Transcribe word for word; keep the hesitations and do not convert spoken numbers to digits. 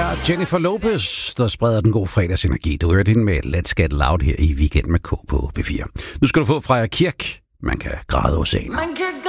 er Jennifer Lopez, der spreder den gode fredagsenergi. Du hørte hende med Let's Get Loud her i Weekend med K på P fire. Nu skal du få Freja Kirk. Man kan græde oceaner.